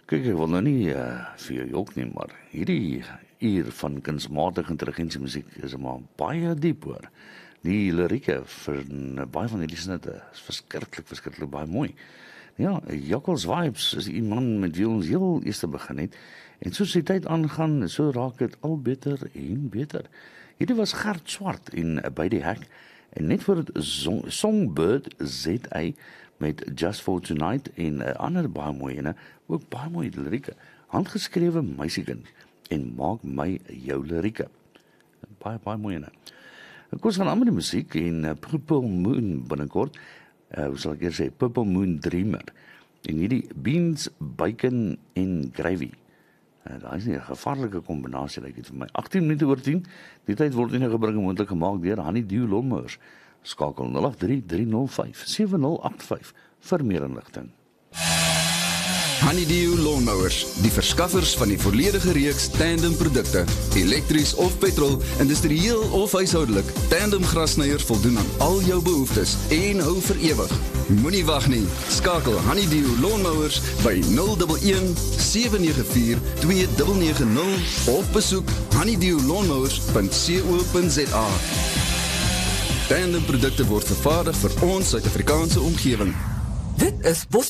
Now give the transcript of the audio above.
Kyk, ek wil nou nie vir jou jok nie, maar hierdie uur van kunsmatige intelligensie musiek is maar baie diep hoor. Die lirieke van baie van hierdie snitte is verskriklik baie mooi. Ja, Jakkals Vibes is die man met wie ons heel eerste begin het. En soos die tyd aangaan, so raak dit al beter en beter. Hierdie was Gert Swart en By die Hek. En net voor het Songbird ZA met Just for Tonight en ander baie mooi ene, ook baie mooi lirieke. Handgeskrewe meisiekind en Maak my jou lirieke. Baie mooi ene. Ek was van ander musiek en Purple Moon binnenkort, hoe sal ek eers sê, Purple Moon Dreamer. En hierdie beans, bacon en gravy. Daar is nie 'n gevaarlike kombinasie, lyk dit vir my. 18 minute oor 10, die tyd word nie gebring en moontlik gemaak deur Honeydew Lawnmowers. Skakel 083-305-7085 vir meer inligting. Honeydew Lawnmowers, die verskaffers van die volledige reeks tandem produkte, elektries of petrol, industrieel of huishoudelik. Tandem grasnyers voldoen aan al jou behoeftes en hou vir ewig. Moenie wag nie. Skakel Honeydew Lawnmowers by 011 794 2990 of besoek honeydewlawnmowers.co.za. Tandem produkte word vervaardig vir ons Suid-Afrikaanse omgewing. Dit is Bos